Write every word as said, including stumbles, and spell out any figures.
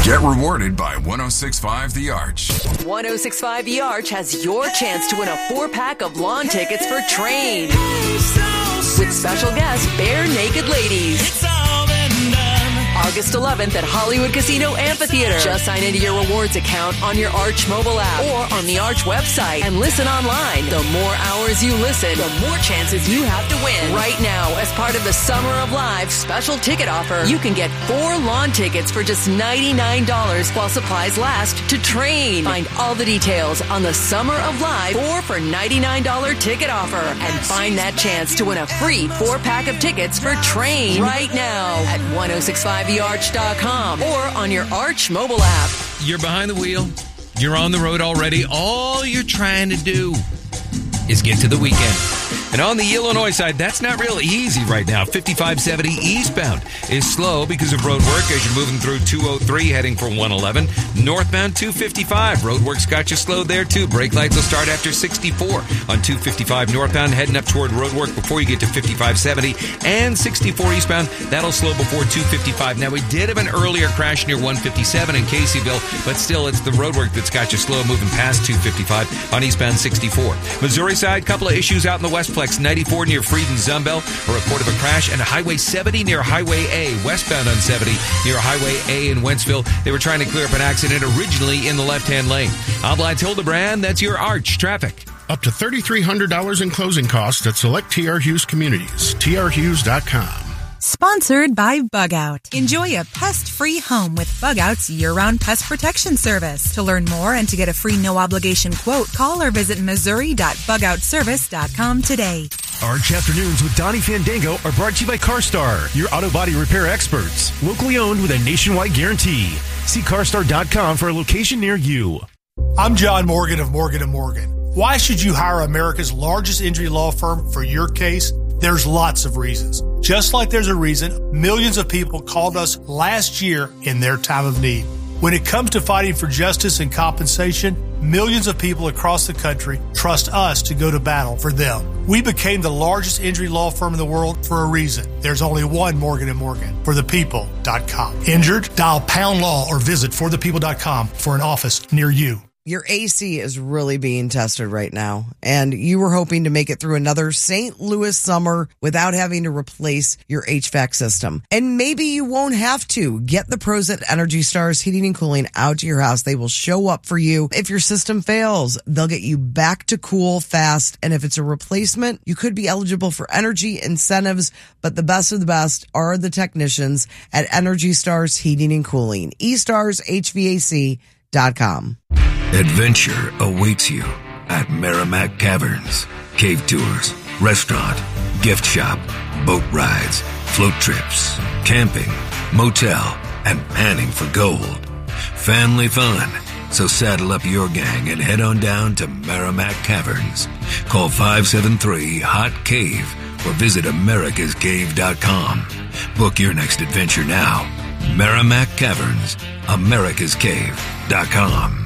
Get rewarded by one oh six point five The Arch. one oh six point five The Arch has your chance to win a four-pack of lawn tickets for Train with special guest Bare Naked Ladies. August eleventh at Hollywood Casino Amphitheater. Just sign into your rewards account on your Arch mobile app or on the Arch website and listen online. The more hours you listen, the more chances you have to win. Right now, as part of the Summer of Live special ticket offer, you can get four lawn tickets for just ninety-nine dollars while supplies last to Train. Find all the details on the Summer of Live four for ninety-nine dollars ticket offer and find that chance to win a free four-pack of tickets for Train right now at one oh six point five the arch dot com or on your Arch mobile app. You're behind the wheel. You're on the road already. All you're trying to do is get to the weekend. And on the Illinois side, that's not real easy right now. fifty-five seventy eastbound is slow because of road work as you're moving through two oh three heading for one eleven. Northbound two fifty-five. Road work's got you slowed there too. Brake lights will start after sixty-four on two fifty-five northbound, heading up toward road work before you get to fifty-five seventy. And sixty-four eastbound, that'll slow before two fifty-five. Now, we did have an earlier crash near one fifty-seven in Caseyville, but still, it's the road work that's got you slow moving past two fifty-five on eastbound sixty-four. Missouri side, couple of issues out in the Westplex. ninety-four near Frieden Zumbel, a report of a crash, and Highway seventy near Highway A, westbound on seventy near Highway A in Wentzville. They were trying to clear up an accident originally in the left-hand lane. I'm Lance Hildebrand. That's your Arch traffic. Up to three thousand three hundred dollars in closing costs at select T R Hughes communities. T R Hughes dot com. Sponsored by Bug Out. Enjoy a pest-free home with Bug Out's year-round pest protection service. To learn more and to get a free no-obligation quote, call or visit Missouri dot bug out service dot com today. Arch Afternoons with Donnie Fandango are brought to you by CarStar, your auto body repair experts. Locally owned with a nationwide guarantee. See car star dot com for a location near you. I'm John Morgan of Morgan and Morgan. Why should you hire America's largest injury law firm for your case? There's lots of reasons. Just like there's a reason millions of people called us last year in their time of need. When it comes to fighting for justice and compensation, millions of people across the country trust us to go to battle for them. We became the largest injury law firm in the world for a reason. There's only one Morgan and Morgan, for the people dot com. Injured? Dial pound law or visit for the people dot com for an office near you. Your A C is really being tested right now, and you were hoping to make it through another Saint Louis summer without having to replace your H V A C system. And maybe you won't have to. Get the pros at Energy Stars Heating and Cooling out to your house. They will show up for you. If your system fails, they'll get you back to cool fast. And if it's a replacement, you could be eligible for energy incentives. But the best of the best are the technicians at Energy Stars Heating and Cooling. e stars h v a c dot com. Adventure awaits you at Merrimack Caverns. Cave tours, restaurant, gift shop, boat rides, float trips, camping, motel, and panning for gold. Family fun. So saddle up your gang and head on down to Merrimack Caverns. Call five seven three, H O T, CAVE or visit americas cave dot com. Book your next adventure now. Merrimack Caverns, americas cave dot com.